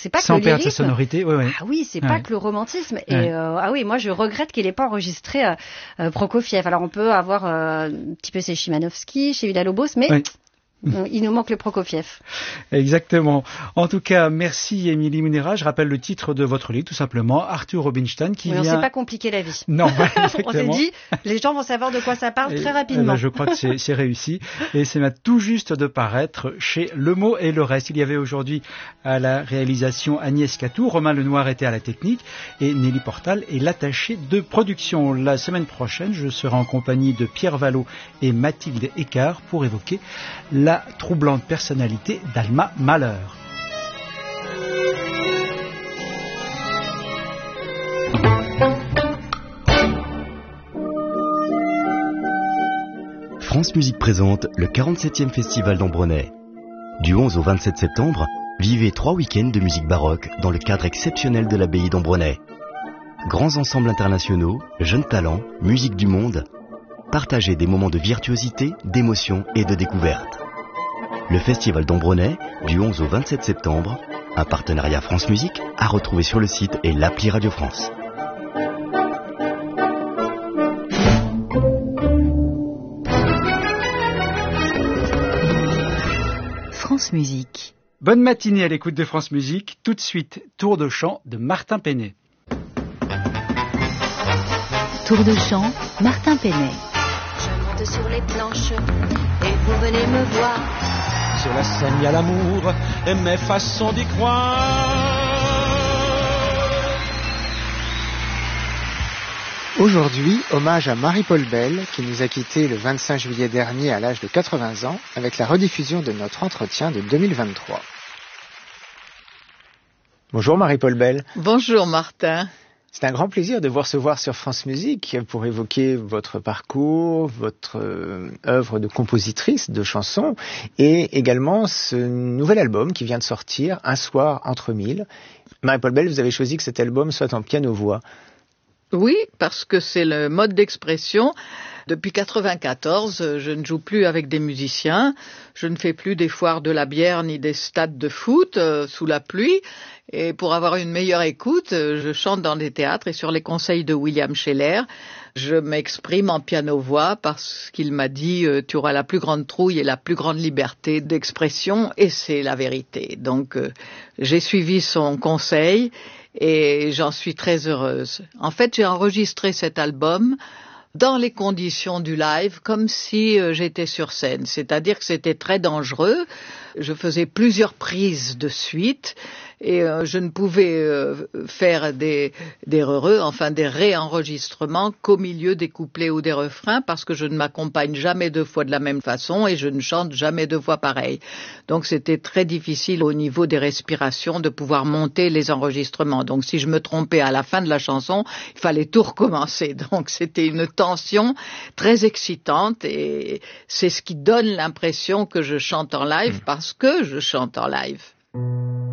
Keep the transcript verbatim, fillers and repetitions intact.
c'est pas Sans que le lyrisme. perdre sa sonorité, oui, oui. Ah oui, c'est ouais. pas que le romantisme. Et Ouais. euh, ah oui, moi je regrette qu'il n'ait pas enregistré euh, euh, Prokofiev. Alors on peut avoir euh, un petit peu chez Chimanovski, chez Villa-Lobos, mais Oui. il nous manque le Prokofiev. Exactement. En tout cas, merci Émilie Mounira. Je rappelle le titre de votre livre, tout simplement, Arthur Rubinstein, qui oui, vient... on ne s'est pas compliqué la vie. Non, exactement. On s'est dit, les gens vont savoir de quoi ça parle Et, très eh rapidement. ben, je crois que c'est, c'est réussi. Et c'est tout juste de paraître chez Le Mot et le Reste. Il y avait aujourd'hui à la réalisation Agnès Catou, Romain Lenoir était à la technique et Nelly Portal est l'attachée de production. La semaine prochaine, je serai en compagnie de Pierre Vallot et Mathilde Écart pour évoquer la troublante personnalité d'Alma Mahler. France Musique présente le quarante-septième Festival d'Ambronay. Du onze au vingt-sept septembre, vivez trois week-ends de musique baroque dans le cadre exceptionnel de l'abbaye d'Ambronay. Grands ensembles internationaux, jeunes talents, musique du monde, partagez des moments de virtuosité, d'émotion et de découverte. Le Festival d'Ambronay, du onze au vingt-sept septembre, un partenariat France Musique à retrouver sur le site et l'appli Radio France. France Musique. Bonne matinée à l'écoute de France Musique. Tout de suite, tour de chant de Martin Penet. Tour de chant, Martin Penet. Je monte sur les planches et vous venez me voir. Sur la scène, il y a l'amour et mes façons d'y croire. Aujourd'hui, hommage à Marie-Paul Bell, qui nous a quittés le vingt-cinq juillet dernier à l'âge de quatre-vingts ans, avec la rediffusion de notre entretien de deux mille vingt-trois. Bonjour Marie-Paul Bell. Bonjour Martin. C'est un grand plaisir de vous recevoir sur France Musique pour évoquer votre parcours, votre euh, œuvre de compositrice de chansons et également ce nouvel album qui vient de sortir, Un soir entre mille. Marie-Paul Bell, vous avez choisi que cet album soit en piano-voix. Oui, parce que c'est le mode d'expression. Depuis quatre-vingt-quatorze, je ne joue plus avec des musiciens, je ne fais plus des foires de la bière ni des stades de foot euh, sous la pluie. Et pour avoir une meilleure écoute, je chante dans des théâtres et sur les conseils de William Scheller, je m'exprime en piano-voix parce qu'il m'a dit euh, « tu auras la plus grande trouille et la plus grande liberté d'expression » et c'est la vérité. Donc euh, j'ai suivi son conseil et j'en suis très heureuse. En fait, j'ai enregistré cet album dans les conditions du live, comme si euh, j'étais sur scène. C'est-à-dire que c'était très dangereux. Je faisais plusieurs prises de suite et euh, je ne pouvais euh, faire des, des heureux, enfin des réenregistrements qu'au milieu des couplets ou des refrains parce que je ne m'accompagne jamais deux fois de la même façon et je ne chante jamais deux fois pareil. Donc c'était très difficile au niveau des respirations de pouvoir monter les enregistrements. Donc si je me trompais à la fin de la chanson, il fallait tout recommencer. Donc c'était une tension très excitante et c'est ce qui donne l'impression que je chante en live parce que je chante en live.